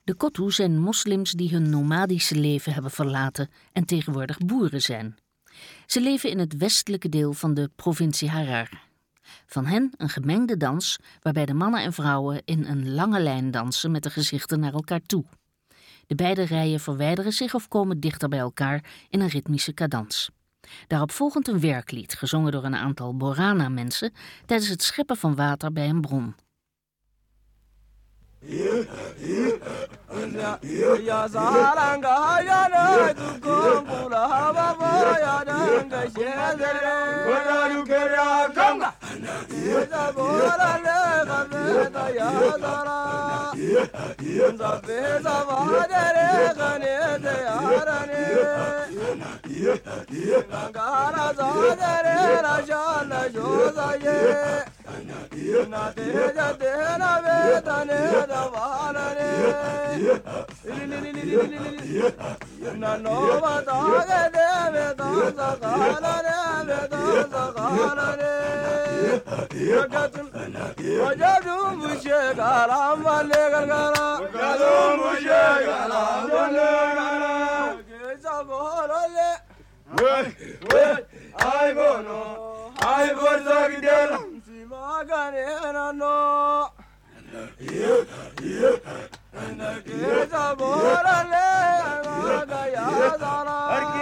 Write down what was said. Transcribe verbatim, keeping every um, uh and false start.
De Kottu zijn moslims die hun nomadische leven hebben verlaten en tegenwoordig boeren zijn. Ze leven in het westelijke deel van de provincie Harar. Van hen een gemengde dans waarbij de mannen en vrouwen in een lange lijn dansen met de gezichten naar elkaar toe. De beide rijen verwijderen zich of komen dichter bij elkaar in een ritmische cadans. Daarop volgend een werklied, gezongen door een aantal Borana-mensen tijdens het scheppen van water bij een bron. I